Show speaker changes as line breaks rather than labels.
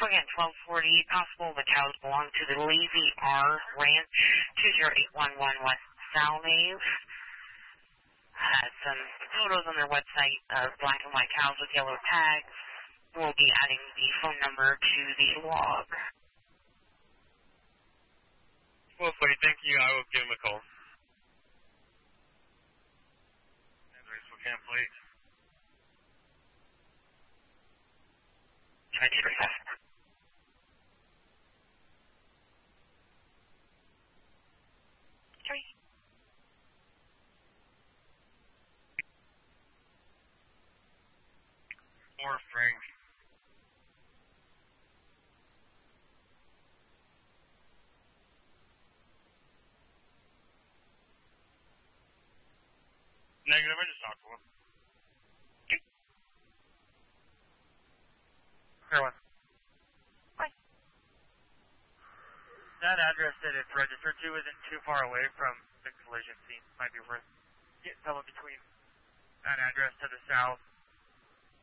again, 1240, possible the cows belong to the Lazy R Ranch, 20811 West Salnave. Some photos on their website of black and white cows with yellow tags. We'll be adding the phone number to the log.
Lovely, thank you. I will give him a call. Camp plate.
22%. Sorry.
Or Frank. Negative, I just talked to him.
Fair one.
Hi.
That address that it's registered to isn't too far away from the collision scene. Might be worth getting someone between that address to the south